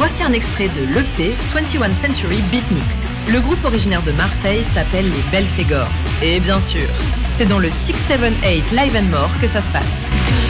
Voici un extrait de l'EP 21 Century Beatniks. Le groupe originaire de Marseille s'appelle les Belphégors. Et bien sûr, c'est dans le 678 Live and More que ça se passe.